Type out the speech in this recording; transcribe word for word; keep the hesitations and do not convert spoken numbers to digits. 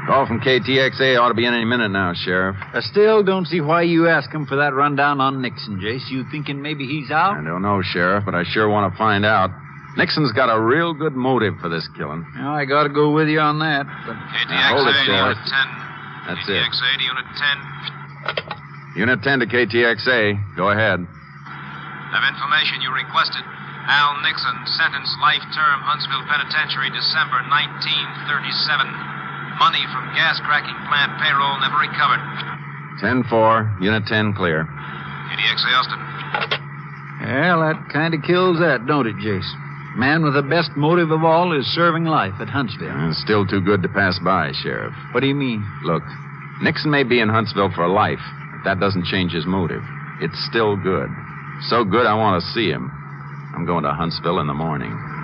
Call from K T X A ought to be in any minute now, Sheriff. I still don't see why you asked him for that rundown on Nixon, Jace. You thinking maybe he's out? I don't know, Sheriff, but I sure want to find out. Nixon's got a real good motive for this killing. Well, I got to go with you on that. But... K T X A Now, hold it, Sheriff. Unit ten. That's K T X A it. to Unit ten. Unit ten to K T X A. Go ahead. Have information you requested. Al Nixon, sentenced life term, Huntsville Penitentiary, December nineteen thirty-seven. Money from gas cracking plant payroll never recovered. ten four. Unit ten clear. K T X A Austin. Well, that kind of kills that, don't it, Jace? Man with the best motive of all is serving life at Huntsville. It's still too good to pass by, Sheriff. What do you mean? Look, Nixon may be in Huntsville for life, but that doesn't change his motive. It's still good. So good I want to see him. I'm going to Huntsville in the morning.